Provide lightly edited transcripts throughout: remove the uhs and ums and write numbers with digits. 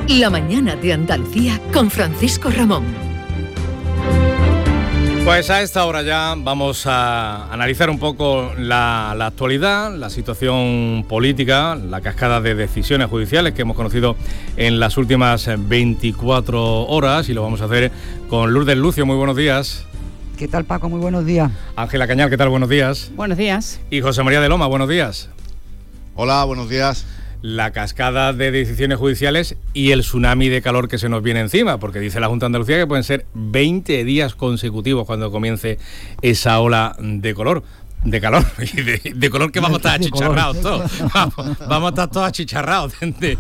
La mañana de Andalucía con Francisco Ramón. Pues a esta hora ya vamos a analizar un poco la actualidad, la situación política, la cascada de decisiones judiciales que hemos conocido en las últimas 24 horas, y lo vamos a hacer con Lourdes Lucio. Muy buenos días. ¿Qué tal, Paco? Muy buenos días. Ángela Cañal, ¿qué tal? Buenos días. Buenos días. Y José María de Loma, buenos días. Hola, buenos días. La cascada de decisiones judiciales y el tsunami de calor que se nos viene encima, porque dice la Junta de Andalucía que pueden ser 20 días consecutivos cuando comience esa ola de calor. De color que vamos a estar achicharrados todos. Vamos a estar todos achicharrados.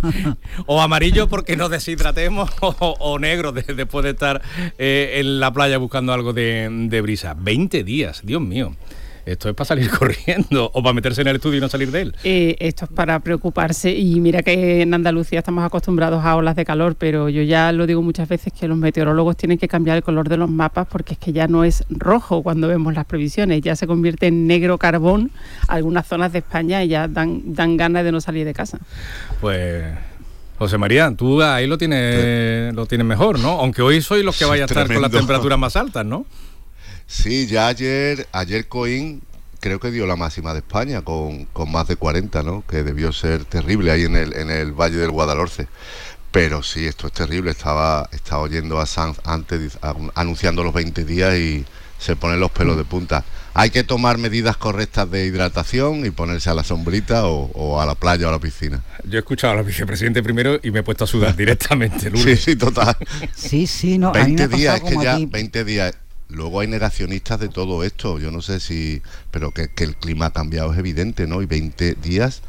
O amarillo porque nos deshidratemos, o negro después de estar en la playa buscando algo de brisa. 20 días, Dios mío. Esto es para salir corriendo o para meterse en el estudio y no salir de él. Esto es para preocuparse, y mira que en Andalucía estamos acostumbrados a olas de calor, pero yo ya lo digo muchas veces que los meteorólogos tienen que cambiar el color de los mapas, porque es que ya no es rojo cuando vemos las previsiones, ya se convierte en negro carbón algunas zonas de España y ya dan ganas de no salir de casa. Pues José María, tú ahí lo tienes mejor, ¿no? Aunque hoy sois los que vais a estar tremendo, con las temperaturas más altas, ¿no? Sí, ya ayer Coín creo que dio la máxima de España con más de 40, ¿no? Que debió ser terrible ahí en el Valle del Guadalhorce. Pero sí, esto es terrible. Estaba oyendo a Sanz antes anunciando los 20 días y se ponen los pelos de punta. Hay que tomar medidas correctas de hidratación y ponerse a la sombrita o a la playa o a la piscina. Yo he escuchado al vicepresidente primero y me he puesto a sudar directamente. Sí, total. Sí, no. 20 días, es que ya 20 días... Luego hay negacionistas de todo esto, yo no sé si... Pero que el clima ha cambiado es evidente, ¿no? Y 20 días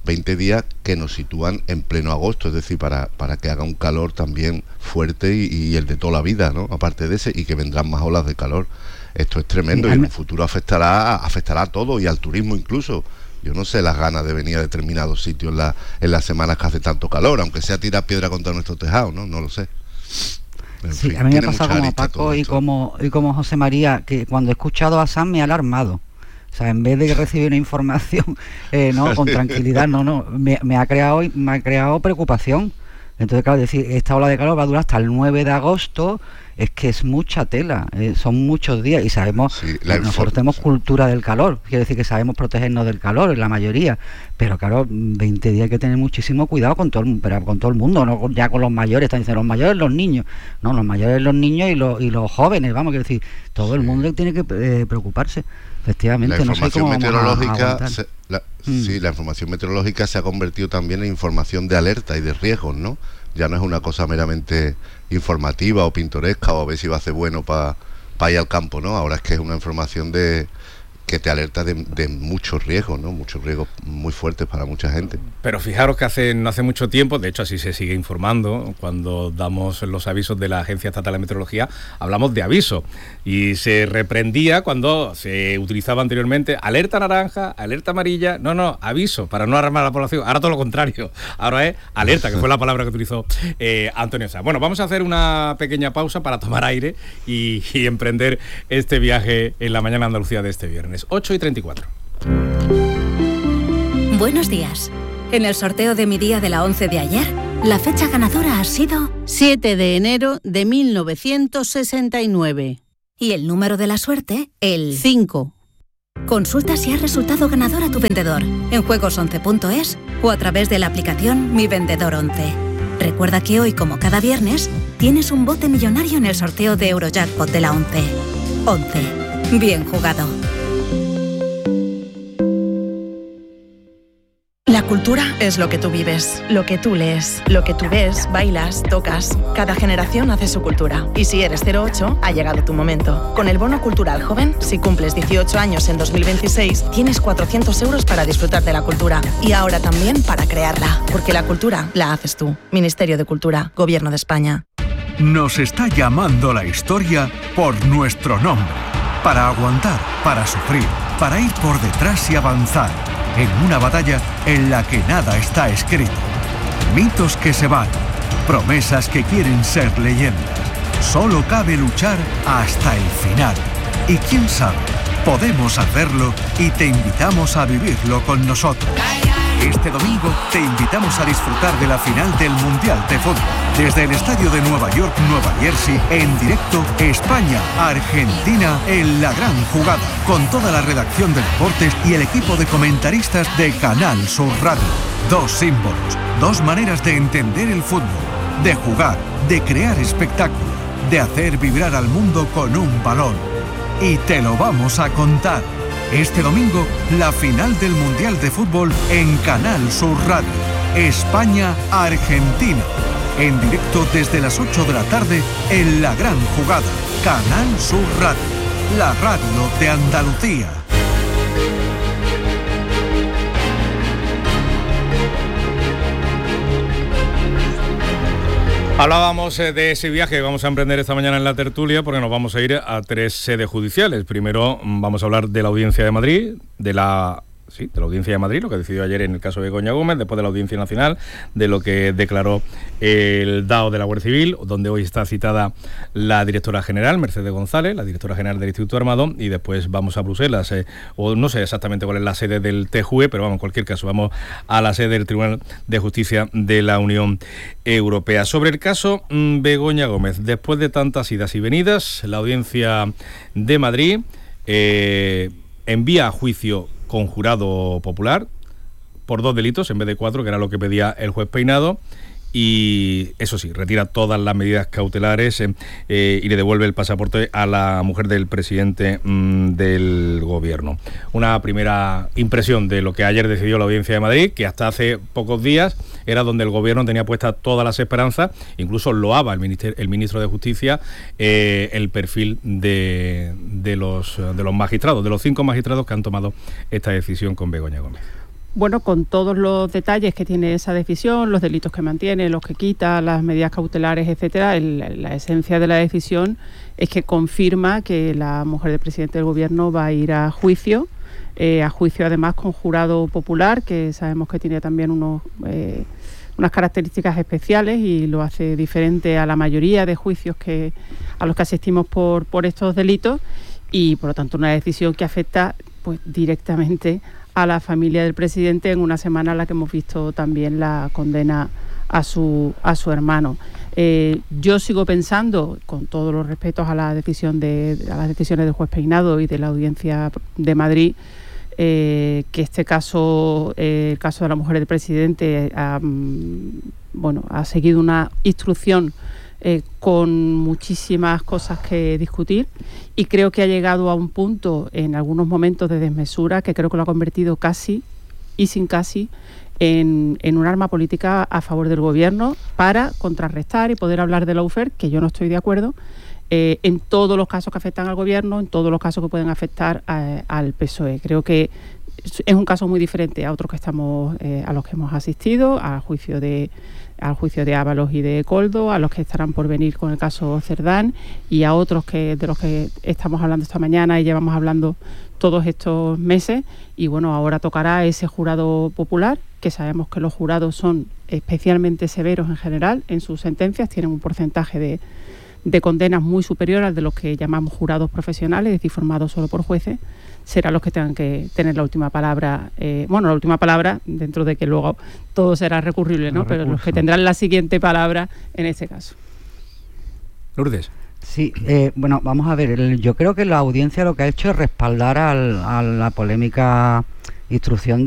que nos sitúan en pleno agosto, es decir, para que haga un calor también fuerte y el de toda la vida, ¿no? Aparte de ese, y que vendrán más olas de calor. Esto es tremendo, y en el futuro afectará a todo, y al turismo incluso. Yo no sé las ganas de venir a determinados sitios en las semanas que hace tanto calor, aunque sea tirar piedra contra nuestro tejado, ¿no? No lo sé. Sí, fin, a mí me ha pasado como Paco y como José María, que cuando he escuchado a Sam me ha alarmado. O sea, en vez de recibir una información con tranquilidad, me ha creado preocupación. Entonces, claro, decir, esta ola de calor va a durar hasta el 9 de agosto, es que es mucha tela, son muchos días, y sabemos, nosotros tenemos cultura del calor, quiere decir que sabemos protegernos del calor, en la mayoría, pero claro, 20 días hay que tener muchísimo cuidado con todo el mundo, no ya con los mayores, están diciendo los mayores, los niños, no, los mayores, los niños y los jóvenes, vamos, quiero decir, todo el mundo tiene que preocuparse. Efectivamente, la información meteorológica, Sí, la información meteorológica se ha convertido también en información de alerta y de riesgos, ¿no? Ya no es una cosa meramente informativa o pintoresca o a ver si va a ser bueno para ir al campo, ¿no? Ahora es que es una información que te alerta de muchos riesgos, ¿no? Muchos riesgos muy fuertes para mucha gente. Pero fijaros que no hace mucho tiempo, de hecho así se sigue informando, cuando damos los avisos de la Agencia Estatal de Meteorología, hablamos de aviso, y se reprendía cuando se utilizaba anteriormente alerta naranja, alerta amarilla, aviso, para no alarmar a la población. Ahora todo lo contrario, ahora es alerta, que fue la palabra que utilizó Antonio Sanz. Bueno, vamos a hacer una pequeña pausa para tomar aire y emprender este viaje en la mañana de Andalucía de este viernes. 8:34. Buenos días. En el sorteo de mi día de la 11 de ayer, la fecha ganadora ha sido 7 de enero de 1969. Y el número de la suerte, el 5. Consulta si has resultado ganador a tu vendedor en juegos11.es o a través de la aplicación Mi Vendedor 11. Recuerda que hoy, como cada viernes, tienes un bote millonario en el sorteo de Eurojackpot de la 11. 11. Bien jugado. La cultura es lo que tú vives, lo que tú lees, lo que tú ves, bailas, tocas. Cada generación hace su cultura. Y si eres 08, ha llegado tu momento. Con el Bono Cultural Joven, si cumples 18 años en 2026, tienes 400 euros para disfrutar de la cultura. Y ahora también para crearla. Porque la cultura la haces tú. Ministerio de Cultura, Gobierno de España. Nos está llamando la historia por nuestro nombre. Para aguantar, para sufrir, para ir por detrás y avanzar. En una batalla en la que nada está escrito. Mitos que se van, promesas que quieren ser leyendas. Solo cabe luchar hasta el final. Y quién sabe, podemos hacerlo y te invitamos a vivirlo con nosotros. Este domingo te invitamos a disfrutar de la final del Mundial de Fútbol. Desde el estadio de Nueva York, Nueva Jersey, en directo, España-Argentina en la gran jugada. Con toda la redacción de deportes y el equipo de comentaristas de Canal Sur Radio. Dos símbolos, dos maneras de entender el fútbol, de jugar, de crear espectáculo, de hacer vibrar al mundo con un balón. Y te lo vamos a contar. Este domingo, la final del Mundial de Fútbol en Canal Sur Radio. España-Argentina. En directo desde las 8 de la tarde en la gran jugada. Canal Sur Radio. La radio de Andalucía. Hablábamos de ese viaje que vamos a emprender esta mañana en la tertulia, porque nos vamos a ir a 3 sedes judiciales. Primero vamos a hablar de la Audiencia de Madrid, de la Audiencia de Madrid, lo que decidió ayer en el caso de Begoña Gómez, después de la Audiencia Nacional, de lo que declaró el DAO de la Guardia Civil, donde hoy está citada la directora general, Mercedes González, la directora general del Instituto Armado, y después vamos a Bruselas, o no sé exactamente cuál es la sede del TJUE, pero vamos, en cualquier caso, vamos a la sede del Tribunal de Justicia de la Unión Europea. Sobre el caso Begoña Gómez, después de tantas idas y venidas, la Audiencia de Madrid envía a juicio con jurado popular por 2 delitos en vez de 4, que era lo que pedía el juez Peinado, y eso sí, retira todas las medidas cautelares y le devuelve el pasaporte a la mujer del presidente del gobierno. Una primera impresión de lo que ayer decidió la Audiencia de Madrid, que hasta hace pocos días era donde el gobierno tenía puestas todas las esperanzas, incluso loaba el ministro de Justicia el perfil de los magistrados, de los 5 magistrados que han tomado esta decisión con Begoña Gómez. Bueno, con todos los detalles que tiene esa decisión, los delitos que mantiene, los que quita, las medidas cautelares, etcétera, la esencia de la decisión es que confirma que la mujer del presidente del gobierno va a ir a juicio además con jurado popular, que sabemos que tiene también unas características especiales y lo hace diferente a la mayoría de juicios a los que asistimos por estos delitos, y por lo tanto una decisión que afecta pues directamente a la familia del presidente en una semana en la que hemos visto también la condena a su hermano. Yo sigo pensando, con todos los respetos a las decisiones del juez Peinado y de la Audiencia de Madrid, que este caso, el caso de la mujer del presidente, ha seguido una instrucción con muchísimas cosas que discutir, y creo que ha llegado a un punto en algunos momentos de desmesura que creo que lo ha convertido casi y sin casi en un arma política a favor del gobierno para contrarrestar y poder hablar de lawfare, que yo no estoy de acuerdo, en todos los casos que afectan al gobierno, en todos los casos que pueden afectar al PSOE. Creo que es un caso muy diferente a otros que a los que hemos asistido, al juicio de Ábalos y de Koldo, a los que estarán por venir con el caso Cerdán, y a otros de los que estamos hablando esta mañana y llevamos hablando todos estos meses. Y bueno, ahora tocará ese jurado popular, que sabemos que los jurados son especialmente severos en general en sus sentencias, tienen un porcentaje de condenas muy superior al de los que llamamos jurados profesionales, es decir, formados solo por jueces. Serán los que tengan que tener la última palabra, la última palabra, dentro de que luego todo será recurrible, ¿no? Pero los que tendrán la siguiente palabra en este caso. Lourdes. Sí, vamos a ver, yo creo que la audiencia lo que ha hecho es respaldar a la polémica instrucción